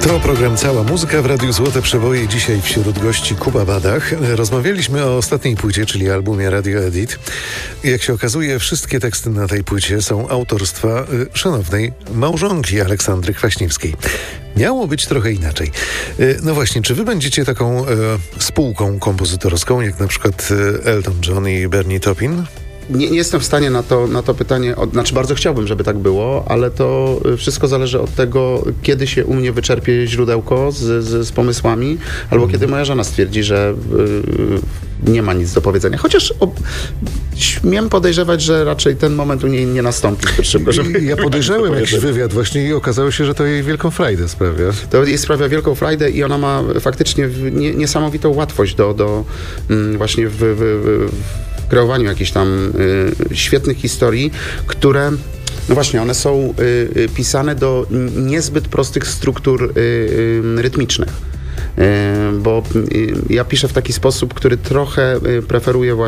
To program Cała Muzyka w Radiu Złote Przeboje. Dzisiaj wśród gości Kuba Badach. Rozmawialiśmy o ostatniej płycie, czyli albumie Radio Edit. Jak się okazuje, wszystkie teksty na tej płycie są autorstwa szanownej małżonki Aleksandry Kwaśniewskiej. Miało być trochę inaczej. No właśnie, czy wy będziecie taką spółką kompozytorską, jak na przykład Elton John i Bernie Taupin? Nie jestem w stanie na to pytanie, znaczy bardzo chciałbym, żeby tak było, ale to wszystko zależy od tego, kiedy się u mnie wyczerpie źródełko z pomysłami, albo kiedy moja żona stwierdzi, że nie ma nic do powiedzenia. Chociaż śmiem podejrzewać, że raczej ten moment u niej nie nastąpi zbyt szybko. Ja podejrzałem jakiś wywiad właśnie i okazało się, że to jej wielką frajdę sprawia. To jej sprawia wielką frajdę i ona ma faktycznie niesamowitą łatwość do właśnie w kreowaniu jakichś tam świetnych historii, które, no właśnie, one są pisane do niezbyt prostych struktur rytmicznych. Bo ja piszę w taki sposób, który trochę preferuje właśnie